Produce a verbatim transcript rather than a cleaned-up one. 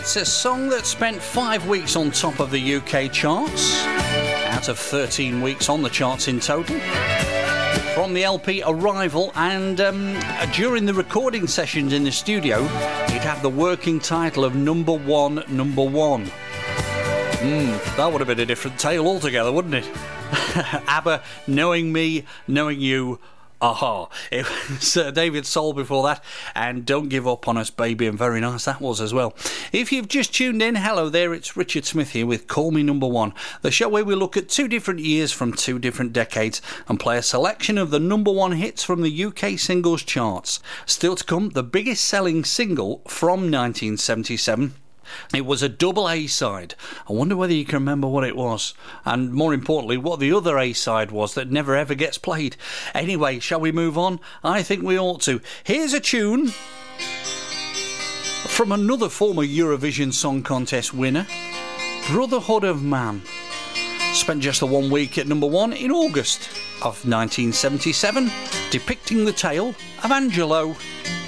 It's a song that spent five weeks on top of the U K charts, out of thirteen weeks on the charts in total. From the L P Arrival, and um, during the recording sessions in the studio, it had the working title of Number One, Number One. Mm, that would have been a different tale altogether, wouldn't it? ABBA, Knowing Me, Knowing You, Aha. It was uh, David Soul before that, and Don't Give Up on Us, Baby, and very nice that was as well. If you've just tuned in, hello there, it's Richard Smith here with Call Me Number One, the show where we look at two different years from two different decades and play a selection of the number one hits from the U K singles charts. Still to come, the biggest selling single from nineteen seventy-seven. It was a double A-side. I wonder whether you can remember what it was, and more importantly, what the other A-side was that never ever gets played. Anyway, shall we move on? I think we ought to. Here's a tune from another former Eurovision Song Contest winner, Brotherhood of Man. Spent just the one week at number one in August of nineteen seventy-seven, depicting the tale of Angelo.